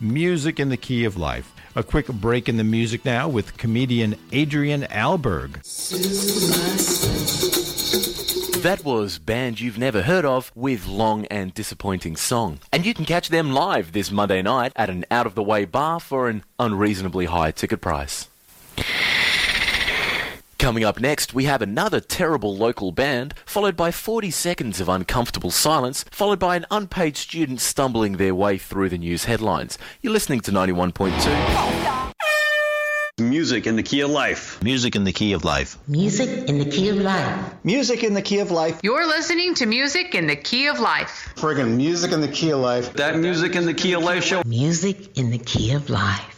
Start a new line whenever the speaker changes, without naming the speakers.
Music in the Key of Life. A quick break in the music now with comedian Adrian Alberg.
That was Band You've Never Heard Of with Long and Disappointing Song. And you can catch them live this Monday night at an out-of-the-way bar for an unreasonably high ticket price. Coming up next, we have another terrible local band, followed by 40 seconds of uncomfortable silence, followed by an unpaid student stumbling their way through the news headlines. You're listening to 91.2.
Music in the Key of Life.
Music in the Key of Life.
Music in the Key of Life.
Music in the Key of Life.
You're listening to Music in the Key of Life.
Friggin' Music in the Key of Life.
That Music in the Key of Life show.
Music in the Key of Life.